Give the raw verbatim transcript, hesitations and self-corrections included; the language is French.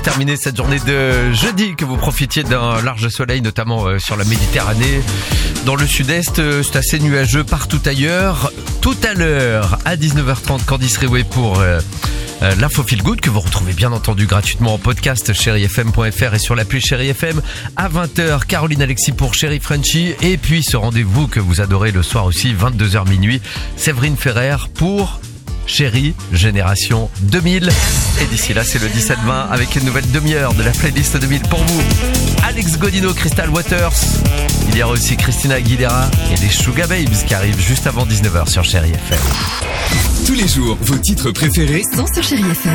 Terminer cette journée de jeudi, que vous profitiez d'un large soleil, notamment euh, sur la Méditerranée. Dans le sud-est, euh, c'est assez nuageux partout ailleurs. Tout à l'heure, à dix-neuf heures trente, Candice Réoué pour euh, euh, l'info Feel Good, que vous retrouvez bien entendu gratuitement en podcast chéri f m point f r et sur l'appli Chéri F M. À vingt heures, Caroline Alexis pour Chéri Frenchy. Et puis ce rendez-vous que vous adorez le soir aussi, vingt-deux heures minuit, Séverine Ferrer pour Chéri Génération deux mille. Et d'ici là, c'est le dix-sept vingt avec une nouvelle demi-heure de la playlist deux mille pour vous. Alex Godino, Crystal Waters. Il y aura aussi Christina Aguilera et les Sugar Babes qui arrivent juste avant dix-neuf heures sur Chéri F M. Tous les jours, vos titres préférés sont sur Chéri F M.